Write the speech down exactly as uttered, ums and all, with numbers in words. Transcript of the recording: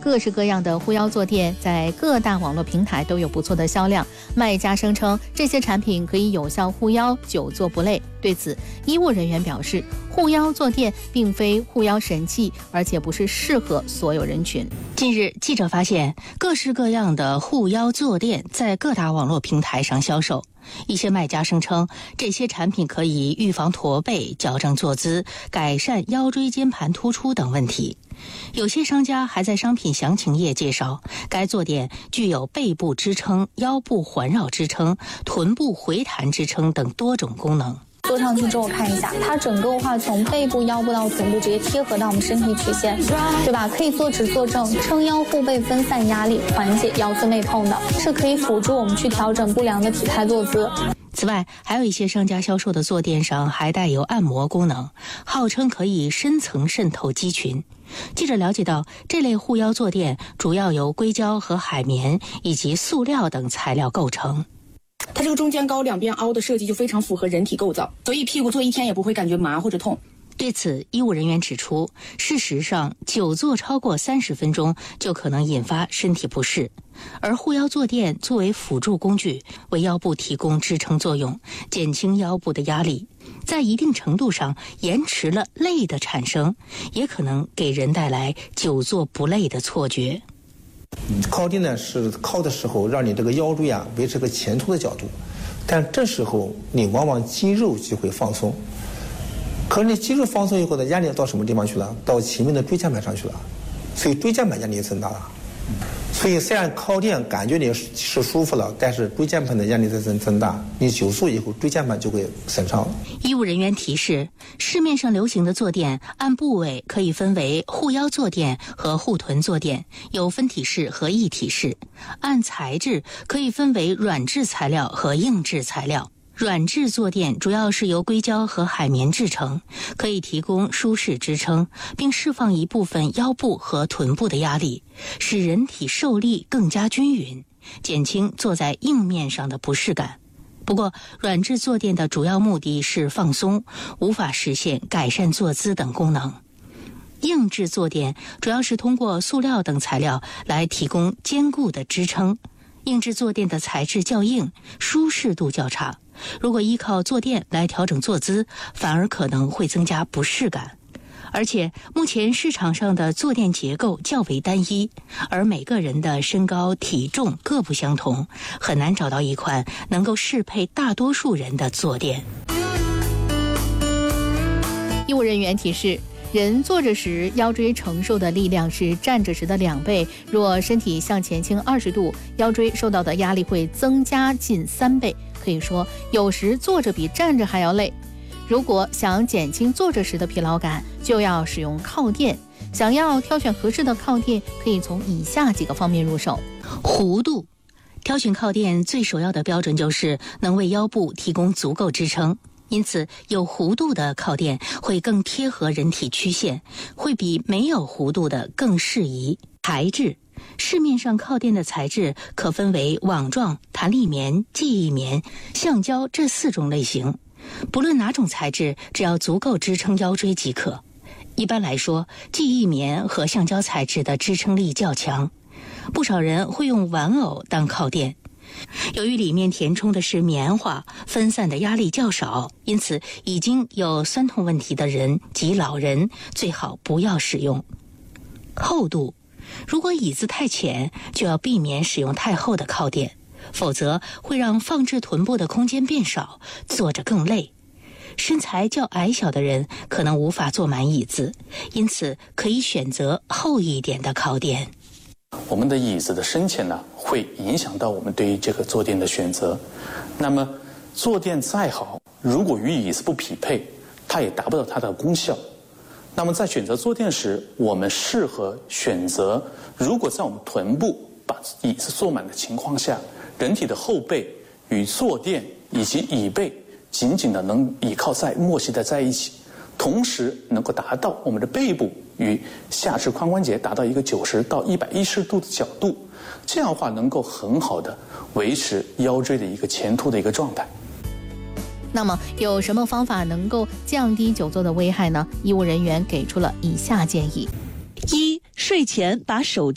各式各样的护腰坐垫在各大网络平台都有不错的销量，卖家声称这些产品可以有效护腰，久坐不累。对此，医务人员表示，护腰坐垫并非护腰神器，而且不是适合所有人群。 近日，记者发现各式各样的护腰坐垫在各大网络平台上销售。一些卖家声称，这些产品可以预防驼背、矫正坐姿、改善腰椎间盘突出等问题。有些商家还在商品详情页介绍，该坐垫具有背部支撑、腰部环绕支撑、臀部回弹支撑等多种功能。 坐上去之后看一下，它整个的话从背部、腰部到臀部直接贴合到我们身体曲线，对吧？可以坐直坐正，撑腰护背，分散压力，缓解腰酸背痛的，是可以辅助我们去调整不良的体态坐姿。 此外，还有一些商家销售的坐垫上还带有按摩功能，号称可以深层渗透肌群。记者了解到，这类护腰坐垫主要由硅胶和海绵以及塑料等材料构成。 它这个中间高两边凹的设计就非常符合人体构造，所以屁股坐一天也不会感觉麻或者痛。 对此，医务人员指出，事实上，久坐超过三十分钟就可能引发身体不适，而护腰坐垫作为辅助工具，为腰部提供支撑作用，减轻腰部的压力，在一定程度上延迟了累的产生，也可能给人带来久坐不累的错觉。 靠垫呢是靠的时候让你这个腰椎啊维持个前凸的角度，但这时候你往往肌肉就会放松。可是你肌肉放松以后的压力到什么地方去了？到前面的椎间盘上去了，所以椎间盘压力也增大了。所以虽然靠垫感觉你是舒服了，但是椎间盘的压力在增增大，你久坐以后椎间盘就会损伤。 医务人员提示，市面上流行的坐垫按部位可以分为护腰坐垫和护臀坐垫，有分体式和一体式；按材质可以分为软质材料和硬质材料。软质坐垫主要是由硅胶和海绵制成，可以提供舒适支撑，并释放一部分腰部和臀部的压力，使人体受力更加均匀，减轻坐在硬面上的不适感。不过，软质坐垫的主要目的是放松，无法实现改善坐姿等功能。硬质坐垫主要是通过塑料等材料来提供坚固的支撑。硬质坐垫的材质较硬，舒适度较差，如果依靠坐垫来调整坐姿，反而可能会增加不适感。而且目前市场上的坐垫结构较为单一，而每个人的身高体重各不相同，很难找到一款能够适配大多数人的坐垫。 医务人员提示，人坐着时腰椎承受的力量是站着时的两倍，若身体向前倾二十度，腰椎受到的压力会增加近三倍。可以说，有时坐着比站着还要累。如果想减轻坐着时的疲劳感，就要使用靠垫。想要挑选合适的靠垫，可以从以下几个方面入手。 弧度，挑选靠垫最首要的标准就是能为腰部提供足够支撑。因此，有弧度的靠垫会更贴合人体曲线，会比没有弧度的更适宜。材质，市面上靠垫的材质可分为网状、弹力棉、记忆棉、橡胶这四种类型。不论哪种材质，只要足够支撑腰椎即可。一般来说，记忆棉和橡胶材质的支撑力较强，不少人会用玩偶当靠垫。由于里面填充的是棉花，分散的压力较少，因此已经有酸痛问题的人及老人最好不要使用。厚度，如果椅子太浅，就要避免使用太厚的靠垫，否则会让放置臀部的空间变少，坐着更累。身材较矮小的人可能无法坐满椅子，因此可以选择厚一点的靠垫。 我们的椅子的深浅呢，会影响到我们对于这个坐垫的选择。那么坐垫再好，如果与椅子不匹配，它也达不到它的功效。那么在选择坐垫时，我们适合选择，如果在我们臀部把椅子坐满的情况下，人体的后背与坐垫以及椅背紧紧的能倚靠在默契的在一起，同时能够达到我们的背部与下肢髋关节达到一个九十到一百一十度的角度，这样的话能够很好的维持腰椎的一个前凸的一个状态。 那么有什么方法能够降低久坐的危害呢？医务人员给出了以下建议： 一、睡前把手